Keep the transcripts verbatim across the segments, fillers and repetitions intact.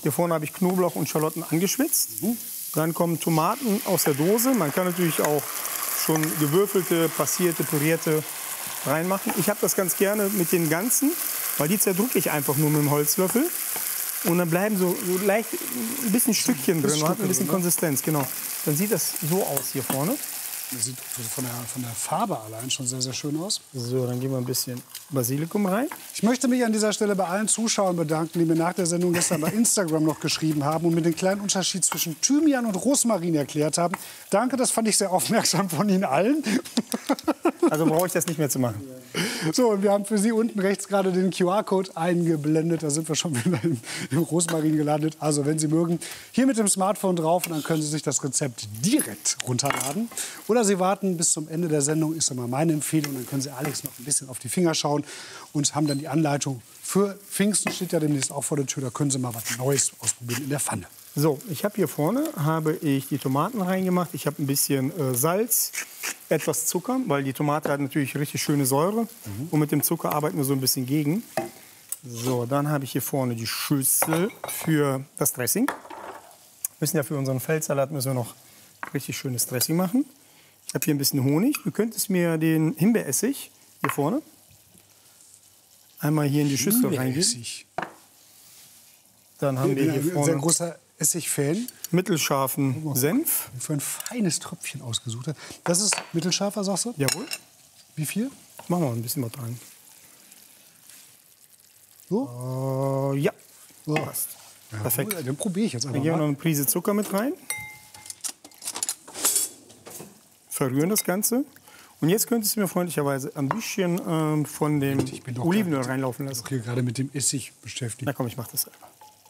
Hier vorne habe ich Knoblauch und Schalotten angeschwitzt. Mhm. Dann kommen Tomaten aus der Dose. Man kann natürlich auch schon gewürfelte, passierte, pürierte reinmachen. Ich habe das ganz gerne mit den ganzen, weil die zerdrücke ich einfach nur mit dem Holzlöffel. Und dann bleiben so, so leicht ein bisschen Stückchen drin, man hat ein bisschen drin, Konsistenz, genau. Dann sieht das so aus hier vorne. Das sieht von der, von der Farbe allein schon sehr, sehr schön aus. So, dann geben wir ein bisschen Basilikum rein. Ich möchte mich an dieser Stelle bei allen Zuschauern bedanken, die mir nach der Sendung gestern bei Instagram noch geschrieben haben und mir den kleinen Unterschied zwischen Thymian und Rosmarin erklärt haben. Danke, das fand ich sehr aufmerksam von Ihnen allen. Also brauche ich das nicht mehr zu machen. So, und wir haben für Sie unten rechts gerade den Q R-Code eingeblendet. Da sind wir schon wieder im, im Rosmarin gelandet. Also, wenn Sie mögen, hier mit dem Smartphone drauf und dann können Sie sich das Rezept direkt runterladen. Oder Sie warten bis zum Ende der Sendung, ist immer meine Empfehlung. Dann können Sie Alex noch ein bisschen auf die Finger schauen und haben dann die Anleitung. Für Pfingsten steht ja demnächst auch vor der Tür. Da können Sie mal was Neues ausprobieren in der Pfanne. So, ich habe hier vorne habe ich die Tomaten reingemacht. Ich habe ein bisschen äh, Salz, etwas Zucker, weil die Tomate hat natürlich richtig schöne Säure. Mhm. Und mit dem Zucker arbeiten wir so ein bisschen gegen. So, dann habe ich hier vorne die Schüssel für das Dressing. Wir müssen ja für unseren Feldsalat müssen wir noch richtig schönes Dressing machen. Ich habe hier ein bisschen Honig. Du könntest mir den Himbeeressig hier vorne einmal hier in die Schüssel reingeben. Dann haben wir hier vorne ein sehr großer Essigfan. Mittelscharfen Senf. Für ein feines Tröpfchen ausgesucht. Das ist mittelscharfer, sagst du? Jawohl. Wie viel? Machen wir ein bisschen was rein. So? Uh, ja. So. Passt. Ja, perfekt. Dann probiere ich jetzt einfach Dann geben wir mal. noch eine Prise Zucker mit rein. Verrühren das Ganze. Und jetzt könntest du mir freundlicherweise ein bisschen ähm, von dem Olivenöl reinlaufen lassen. Ich bin hier gerade mit dem Essig beschäftigt. Na komm, ich mach das selber.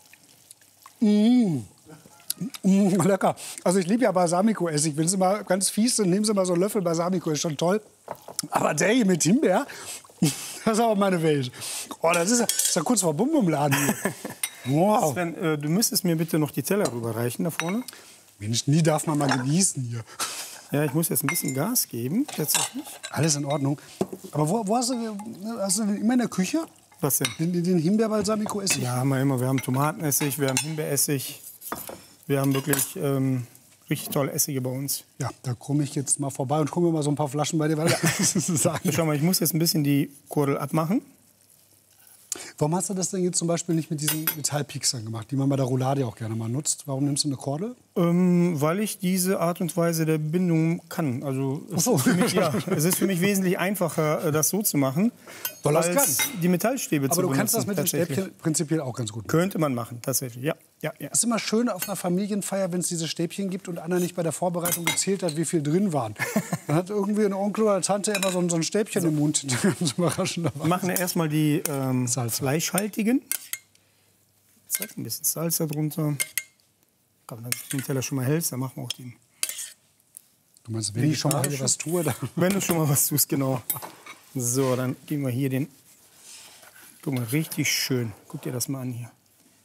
Mmh. Mmh, lecker. Also ich liebe ja Balsamico-Essig. Wenn Sie mal ganz fies sind, nehmen Sie mal so einen Löffel Balsamico, ist schon toll. Aber der hier mit Himbeer, das ist aber meine Welt. Oh, das ist ja, das ist ja kurz vor Bum-Bum-Laden hier. Wow. Sven, äh, du müsstest mir bitte noch die Teller rüberreichen da vorne. Mensch, nie darf man mal genießen hier. Ja, ich muss jetzt ein bisschen Gas geben, tatsächlich. Alles in Ordnung. Aber wo, wo hast, du, hast du den immer in der Küche? Was denn? Den, den Himbeer-Balsamico-Essig? Ja, haben wir immer. Wir haben Tomatenessig, wir haben Himbeeressig. Wir haben wirklich ähm, richtig tolle Essige bei uns. Ja, da komme ich jetzt mal vorbei und gucke mir mal so ein paar Flaschen bei dir weiter. Ja, schau mal, ich muss jetzt ein bisschen die Kordel abmachen. Warum hast du das denn jetzt zum Beispiel nicht mit diesen Metallpiekstern gemacht, die man bei der Roulade auch gerne mal nutzt? Warum nimmst du eine Kordel? Ähm, weil ich diese Art und Weise der Bindung kann. Also es, Ach so. ist für mich, ja, es ist für mich wesentlich einfacher, das so zu machen, Weil das als kann. die Metallstäbe Aber zu du benutzen. kannst das mit den Stäbchen prinzipiell auch ganz gut machen. Könnte man machen, tatsächlich. Ja, ja, ja. Es ist immer schön auf einer Familienfeier, wenn es diese Stäbchen gibt und einer nicht bei der Vorbereitung gezählt hat, wie viel drin waren. Dann hat irgendwie ein Onkel oder eine Tante immer so ein, so ein Stäbchen so im Mund. Das Wir machen erstmal die ähm, fleischhaltigen. Zack, ein bisschen Salz da drunter. Komm, wenn du den Teller schon mal hältst, dann machen wir auch den. Du meinst, wenn ich schon mal hier was tue, dann... Wenn du schon mal was tust, genau. So, dann geben wir hier den... Guck mal, richtig schön. Guck dir das mal an hier.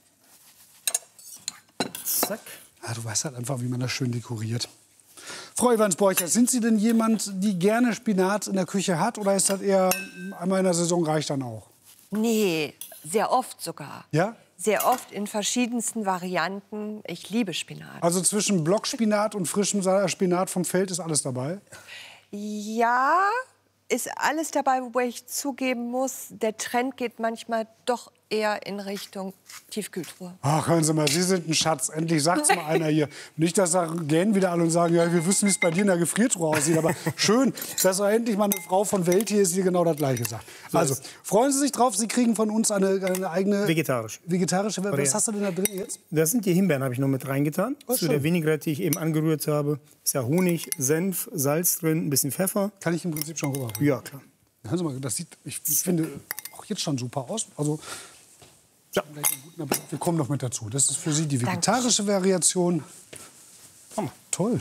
Zack. Ja, du weißt halt einfach, wie man das schön dekoriert. Frau Evansborcher, sind Sie denn jemand, die gerne Spinat in der Küche hat? Oder ist das eher einmal in der Saison reicht dann auch? Nee, sehr oft sogar. Ja? Sehr oft in verschiedensten Varianten. Ich liebe Spinat. Also zwischen Blockspinat und frischem Spinat vom Feld ist alles dabei? Ja, ist alles dabei, wobei ich zugeben muss, der Trend geht manchmal doch eher in Richtung Tiefkühltruhe. Ach, hören Sie mal, Sie sind ein Schatz. Endlich sagt's mal einer hier. Nicht, dass da gähnen wieder alle und sagen, ja, wir wissen, wie es bei dir in der Gefriertruhe aussieht. Aber schön, dass auch endlich mal eine Frau von Welt hier ist, die genau das Gleiche sagt. Also, freuen Sie sich drauf, Sie kriegen von uns eine, eine eigene... Vegetarische. Vegetarische. Was hast du denn da drin jetzt? Das sind die Himbeeren, habe ich noch mit reingetan. Oh, zu der Vinaigrette, die ich eben angerührt habe. Ist ja Honig, Senf, Salz drin, ein bisschen Pfeffer. Kann ich im Prinzip schon rüberbringen? Ja, klar. Hören Sie mal, das sieht, ich, ich finde, auch jetzt schon super aus. Also, ja. Wir kommen noch mit dazu. Das ist für Sie die vegetarische Variation. Komm mal. Toll.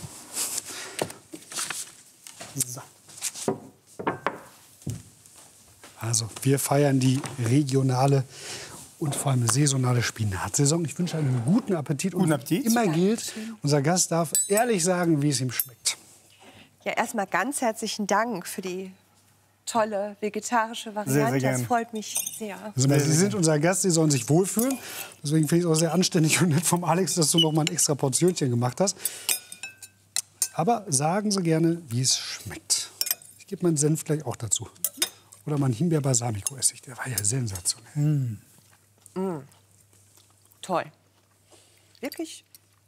So. Also, wir feiern die regionale und vor allem saisonale Spinatsaison. Ich wünsche einen guten Appetit. Guten und Appetit. Immer gilt, unser Gast darf ehrlich sagen, wie es ihm schmeckt. Ja, erstmal ganz herzlichen Dank für die tolle vegetarische Variante. Sehr, sehr das gern. freut mich sehr. Also, Sie sind unser Gast, Sie sollen sich wohlfühlen. Deswegen finde ich es auch sehr anständig und nett vom Alex, dass du noch mal ein extra Portionchen gemacht hast. Aber sagen Sie gerne, wie es schmeckt. Ich gebe meinen Senf gleich auch dazu. Oder mein Himbeer-Balsamico-Essig, der war ja sensationell. Mm. Mm. Toll. Wirklich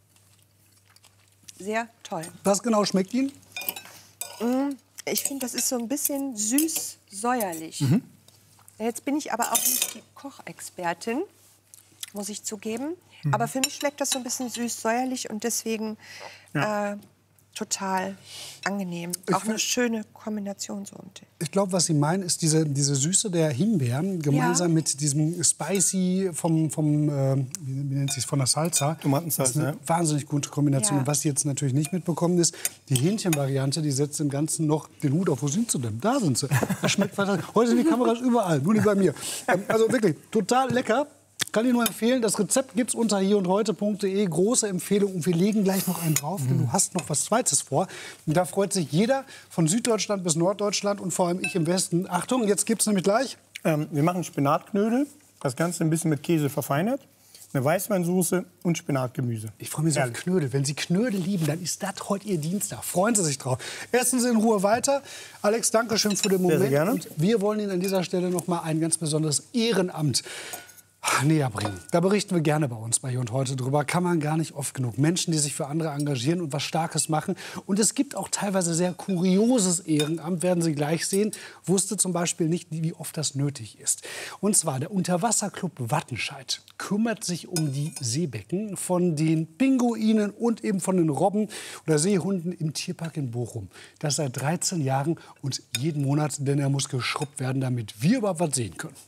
sehr toll. Was genau schmeckt Ihnen? Mm. Ich finde, das ist so ein bisschen süß-säuerlich. Mhm. Jetzt bin ich aber auch nicht die Kochexpertin, muss ich zugeben. Mhm. Aber für mich schmeckt das so ein bisschen süß-säuerlich und deswegen Ja. äh, total angenehm. Ich Auch eine find- schöne Kombination so. Ich glaube, was Sie meinen, ist diese, diese Süße der Himbeeren gemeinsam Ja. mit diesem Spicy vom, vom äh, wie, wie nennt sich von der Salsa. Tomatensalsa, Das ist eine ja. wahnsinnig gute Kombination. Ja. Und was Sie jetzt natürlich nicht mitbekommen ist, die Hähnchenvariante, die setzt im Ganzen noch den Hut auf. Wo sind sie denn? Da sind sie. Das schmeckt weiter. Heute sind die Kameras überall, nur nicht bei mir. Ähm, also wirklich, total lecker. Kann ich nur empfehlen. Das Rezept gibt es unter hier und heute punkt de. Große Empfehlung. Und wir legen gleich noch einen drauf, denn du hast noch was Zweites vor. Und da freut sich jeder von Süddeutschland bis Norddeutschland und vor allem ich im Westen. Achtung, jetzt gibt es nämlich gleich. Ähm, wir machen Spinatknödel, das Ganze ein bisschen mit Käse verfeinert, eine Weißweinsoße und Spinatgemüse. Ich freue mich so auf Herrlich. Knödel. Wenn Sie Knödel lieben, dann ist das heute Ihr Dienstag. Freuen Sie sich drauf. Essen Sie in Ruhe weiter. Alex, danke schön für den Moment. sehr gerne. Und wir wollen Ihnen an dieser Stelle noch mal ein ganz besonderes Ehrenamt näher bringen. Da berichten wir gerne bei uns bei Hier und Heute drüber. Kann man gar nicht oft genug. Menschen, die sich für andere engagieren und was Starkes machen. Und es gibt auch teilweise sehr kurioses Ehrenamt, werden Sie gleich sehen. Wusste zum Beispiel nicht, wie oft das nötig ist. Und zwar der Unterwasserclub Wattenscheid kümmert sich um die Seebecken von den Pinguinen und eben von den Robben oder Seehunden im Tierpark in Bochum. Das seit dreizehn Jahren und jeden Monat, denn er muss geschrubbt werden, damit wir überhaupt was sehen können.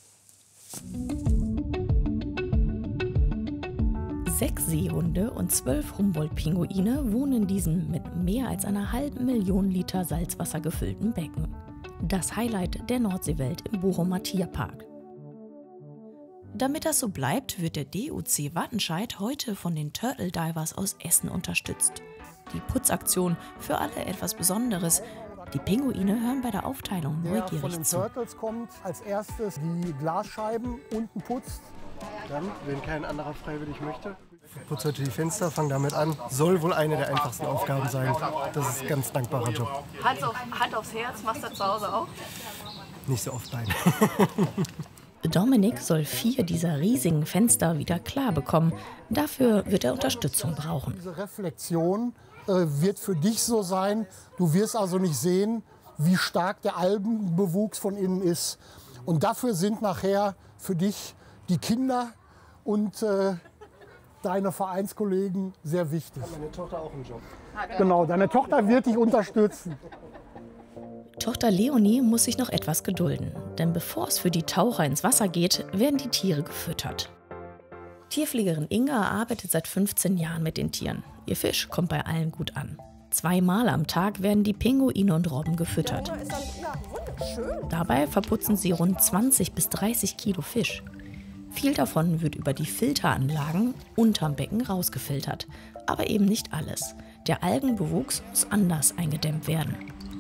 Sechs Seehunde und zwölf Humboldt-Pinguine wohnen in diesem mit mehr als einer halben Million Liter Salzwasser gefüllten Becken. Das Highlight der Nordseewelt im Bochumer Tierpark. Damit das so bleibt, wird der D U C Wattenscheid heute von den Turtle Divers aus Essen unterstützt. Die Putzaktion für alle etwas Besonderes. Die Pinguine hören bei der Aufteilung Der von neugierig den zu. Turtles kommt als erstes die Glasscheiben unten putzt. Dann, wenn kein anderer freiwillig möchte, putzt heute die Fenster, fangen damit an. Soll wohl eine der einfachsten Aufgaben sein. Das ist ein ganz dankbarer Job. Hand, auf, Hand aufs Herz, machst du zu Hause auch? Nicht so oft beide. Dominik soll vier dieser riesigen Fenster wieder klar bekommen. Dafür wird er Unterstützung brauchen. Diese Reflexion äh, wird für dich so sein. Du wirst also nicht sehen, wie stark der Algenbewuchs von innen ist. Und dafür sind nachher für dich die Kinder und äh, deine Vereinskollegen sehr wichtig. Hat meine Tochter auch einen Job? Genau, deine Tochter wird dich unterstützen. Tochter Leonie muss sich noch etwas gedulden, denn bevor es für die Taucher ins Wasser geht, werden die Tiere gefüttert. Tierpflegerin Inga arbeitet seit fünfzehn Jahren mit den Tieren. Ihr Fisch kommt bei allen gut an. Zweimal am Tag werden die Pinguine und Robben gefüttert. Dabei verputzen sie rund zwanzig bis dreißig Kilo Fisch. Viel davon wird über die Filteranlagen unterm Becken rausgefiltert. Aber eben nicht alles. Der Algenbewuchs muss anders eingedämmt werden.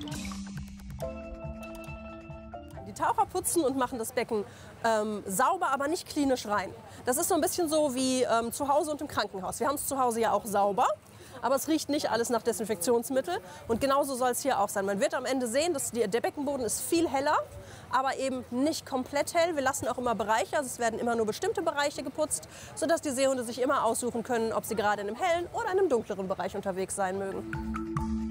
Die Taucher putzen und machen das Becken ähm, sauber, aber nicht klinisch rein. Das ist so ein bisschen so wie ähm, zu Hause und im Krankenhaus. Wir haben es zu Hause ja auch sauber, aber es riecht nicht alles nach Desinfektionsmittel. Und genauso soll es hier auch sein. Man wird am Ende sehen, dass die, der Beckenboden ist viel heller, aber eben nicht komplett hell. Wir lassen auch immer Bereiche, also es werden immer nur bestimmte Bereiche geputzt, sodass die Seehunde sich immer aussuchen können, ob sie gerade in einem hellen oder in einem dunkleren Bereich unterwegs sein mögen.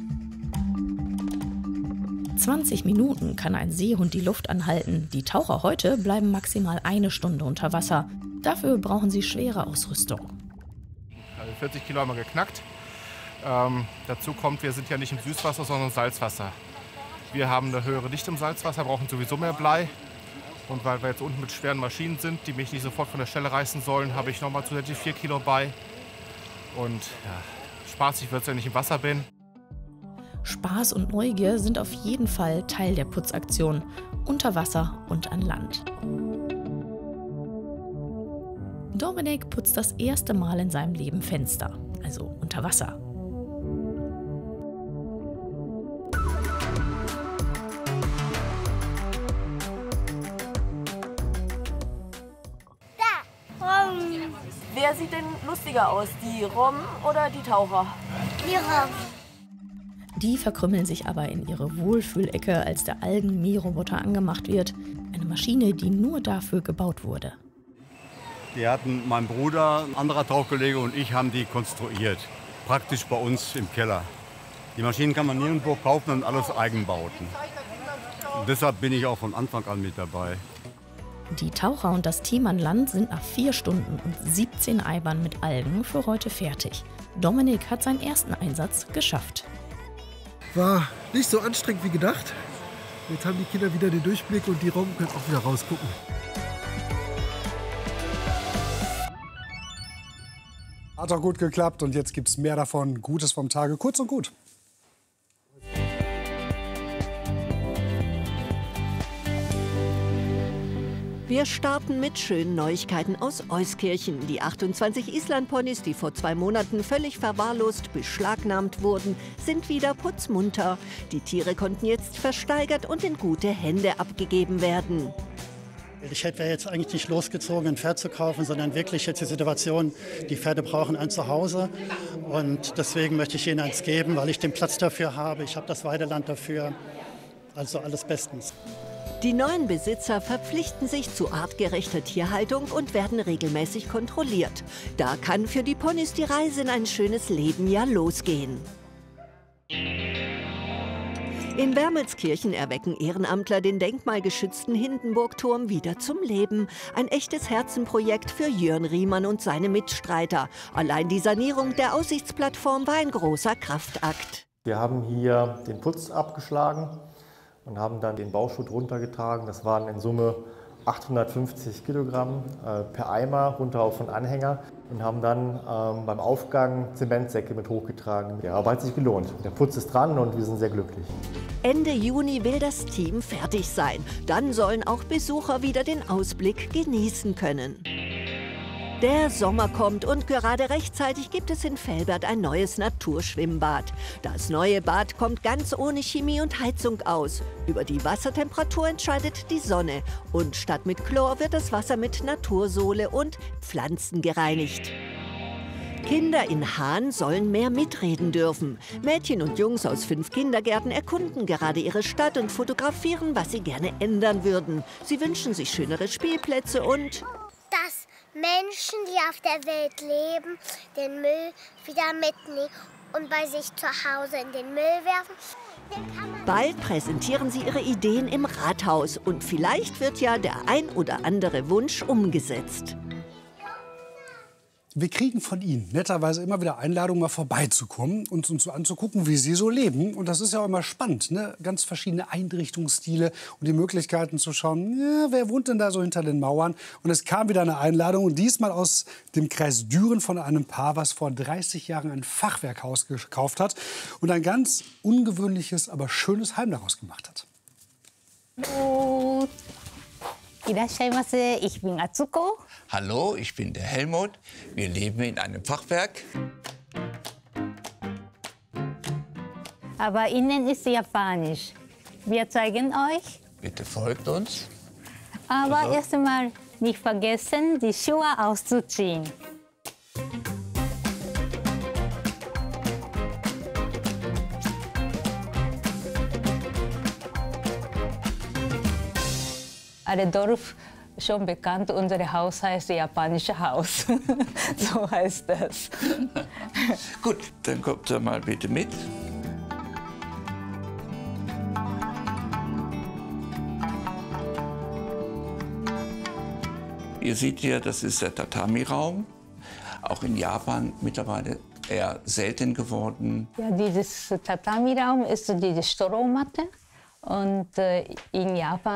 zwanzig Minuten kann ein Seehund die Luft anhalten. Die Taucher heute bleiben maximal eine Stunde unter Wasser. Dafür brauchen sie schwere Ausrüstung. Also vierzig Kilo haben wir geknackt. Ähm, dazu kommt, wir sind ja nicht im Süßwasser, sondern im Salzwasser. Wir haben eine höhere Dichte im Salzwasser, brauchen sowieso mehr Blei. Und weil wir jetzt unten mit schweren Maschinen sind, die mich nicht sofort von der Stelle reißen sollen, habe ich nochmal zusätzlich vier Kilo bei. Und ja, spaßig wird es, wenn ich im Wasser bin. Spaß und Neugier sind auf jeden Fall Teil der Putzaktion, unter Wasser und an Land. Dominik putzt das erste Mal in seinem Leben Fenster, also unter Wasser. Wer sieht denn lustiger aus, die Robben oder die Taucher? Die Robben. Die verkrümmeln sich aber in ihre Wohlfühlecke, als der Algen-Mähroboter angemacht wird. Eine Maschine, die nur dafür gebaut wurde. Die hatten mein Bruder, ein anderer Tauchkollege und ich haben die konstruiert. Praktisch bei uns im Keller. Die Maschinen kann man nirgendwo kaufen und alles Eigenbauten. Und deshalb bin ich auch von Anfang an mit dabei. Die Taucher und das Team an Land sind nach vier Stunden und siebzehn Eibern mit Algen für heute fertig. Dominik hat seinen ersten Einsatz geschafft. War nicht so anstrengend wie gedacht. Jetzt haben die Kinder wieder den Durchblick und die Robben können auch wieder rausgucken. Hat auch gut geklappt und jetzt gibt es mehr davon. Gutes vom Tage, kurz und gut. Wir starten mit schönen Neuigkeiten aus Euskirchen. Die achtundzwanzig Islandponys, die vor zwei Monaten völlig verwahrlost beschlagnahmt wurden, sind wieder putzmunter. Die Tiere konnten jetzt versteigert und in gute Hände abgegeben werden. Ich hätte jetzt eigentlich nicht losgezogen, ein Pferd zu kaufen, sondern wirklich jetzt die Situation, die Pferde brauchen ein Zuhause. Und deswegen möchte ich ihnen eins geben, weil ich den Platz dafür habe. Ich habe das Weideland dafür. Also alles bestens. Die neuen Besitzer verpflichten sich zu artgerechter Tierhaltung und werden regelmäßig kontrolliert. Da kann für die Ponys die Reise in ein schönes Leben ja losgehen. In Wermelskirchen erwecken Ehrenamtler den denkmalgeschützten Hindenburgturm wieder zum Leben. Ein echtes Herzenprojekt für Jörn Riemann und seine Mitstreiter. Allein die Sanierung der Aussichtsplattform war ein großer Kraftakt. Wir haben hier den Putz abgeschlagen und haben dann den Bauschutt runtergetragen. Das waren in Summe achthundertfünfzig Kilogramm äh, per Eimer runter auf den Anhänger und haben dann ähm, beim Aufgang Zementsäcke mit hochgetragen. Die Arbeit hat sich gelohnt. Der Putz ist dran und wir sind sehr glücklich. Ende Juni will das Team fertig sein. Dann sollen auch Besucher wieder den Ausblick genießen können. Der Sommer kommt und gerade rechtzeitig gibt es in Velbert ein neues Naturschwimmbad. Das neue Bad kommt ganz ohne Chemie und Heizung aus. Über die Wassertemperatur entscheidet die Sonne. Und statt mit Chlor wird das Wasser mit Natursohle und Pflanzen gereinigt. Kinder in Haan sollen mehr mitreden dürfen. Mädchen und Jungs aus fünf Kindergärten erkunden gerade ihre Stadt und fotografieren, was sie gerne ändern würden. Sie wünschen sich schönere Spielplätze und... dass Menschen, die auf der Welt leben, den Müll wieder mitnehmen und bei sich zu Hause in den Müll werfen. Bald präsentieren sie ihre Ideen im Rathaus und vielleicht wird ja der ein oder andere Wunsch umgesetzt. Wir kriegen von Ihnen netterweise immer wieder Einladungen, mal vorbeizukommen und uns so anzugucken, wie Sie so leben. Und das ist ja auch immer spannend, ne? Ganz verschiedene Einrichtungsstile und die Möglichkeiten zu schauen, ja, wer wohnt denn da so hinter den Mauern? Und es kam wieder eine Einladung, und diesmal aus dem Kreis Düren von einem Paar, was vor dreißig Jahren ein Fachwerkhaus gekauft hat und ein ganz ungewöhnliches, aber schönes Heim daraus gemacht hat. Hallo. Ich bin Atsuko. Hallo, ich bin der Helmut. Wir leben in einem Fachwerk. Aber innen ist japanisch. Wir zeigen euch. Bitte folgt uns. Aber also. erst einmal nicht vergessen, die Schuhe auszuziehen. Alle Dorf schon bekannt, unser Haus heißt Japanische Haus. So heißt das. Gut, dann kommt ihr mal bitte mit. Ihr seht hier, das ist der Tatami-Raum. Auch in Japan mittlerweile eher selten geworden. Ja, dieses Tatami-Raum ist diese Strohmatte. Und äh, in Japan